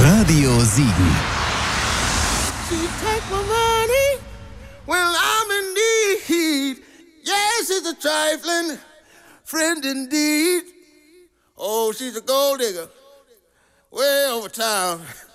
Radio Siegen. She take my money when I'm in need. Yes, she's a trifling friend indeed. Oh, she's a gold digger way over town.